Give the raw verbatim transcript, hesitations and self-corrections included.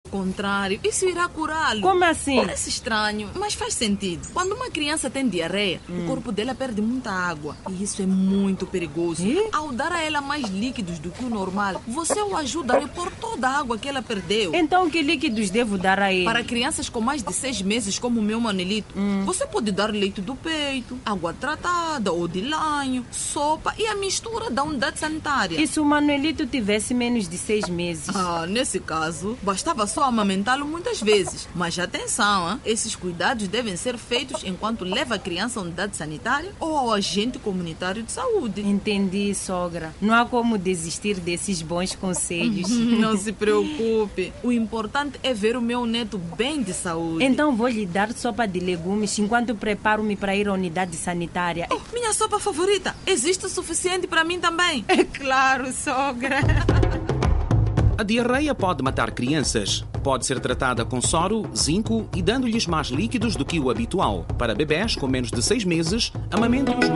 Contrário, isso irá curá-lo. Como assim? Parece estranho, mas faz sentido. Quando uma criança tem diarreia, hum. o corpo dela perde muita água. E isso é muito perigoso. E? Ao dar a ela mais líquidos do que o normal, você o ajuda a repor toda a água que ela perdeu. Então que líquidos devo dar a ele? Para crianças com mais de seis meses, como o meu Manelito, hum. você pode dar leite do peito, água tratada ou de lanho, sopa e a mistura da unidade sanitária. E se o Manuelito tivesse menos de seis meses? Ah, nesse caso, bastava só amamentá-lo muitas vezes. Mas atenção, hein? Esses cuidados devem ser feitos enquanto leva a criança à unidade sanitária ou ao agente comunitário de saúde. Entendi, sogra. Não há como desistir desses bons conselhos. Não se preocupe. O importante é ver o meu neto bem de saúde. Então vou lhe dar sopa de legumes enquanto preparo-me para ir à unidade sanitária. Oh, minha sopa favorita. Existe o suficiente para mim também? É claro, sogra. A diarreia pode matar crianças. Pode ser tratada com soro, zinco e dando-lhes mais líquidos do que o habitual. Para bebés com menos de seis meses, amamentem-os